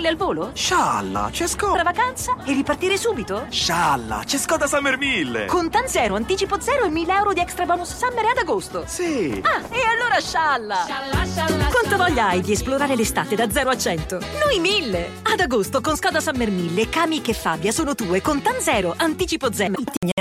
1000 al volo? Scialla, c'è Una vacanza? E ripartire subito? Scialla, c'è Skoda Summer 1000. Con TAN zero, anticipo zero e 1000 euro di extra bonus summer ad agosto. Sì. Ah, e allora scialla! Quanto voglia hai di esplorare l'estate da 0 a 100? Noi 1000! Ad agosto con Skoda Summer 1000, Kamiq e Fabia sono tue con TAN zero, anticipo zero.